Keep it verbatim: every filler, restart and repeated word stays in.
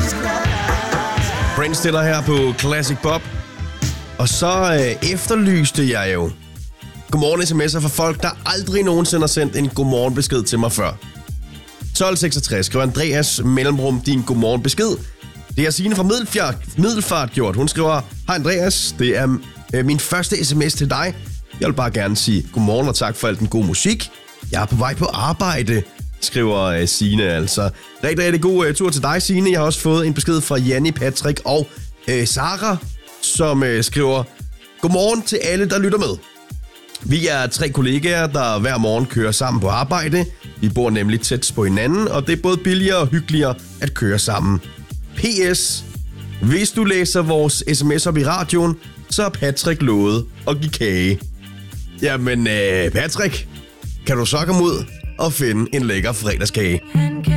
Brent Stiller her på Classic Pop. Og så øh, efterlyste jeg jo godmorgen sms'er fra folk, der aldrig nogensinde har sendt en godmorgenbesked til mig før. tolv seksogtres skriver Andreas mellemrum din godmorgenbesked. Det er Signe fra Middelfart, Middelfart gjort. Hun skriver, hej Andreas, det er øh, min første sms til dig. Jeg vil bare gerne sige godmorgen og tak for al den gode musik. Jeg er på vej på arbejde, skriver øh, Signe altså. Rigtig, rigtig god øh, tur til dig, Signe. Jeg har også fået en besked fra Janni, Patrick og øh, Sara, som øh, skriver, godmorgen til alle, der lytter med. Vi er tre kollegaer, der hver morgen kører sammen på arbejde. Vi bor nemlig tæt på hinanden, og det er både billigere og hyggeligere at køre sammen. P S. Hvis du læser vores sms op i radioen, så har Patrick lovet at give kage. Jamen, øh, Patrick, kan du så komme ud og finde en lækker fredagskage?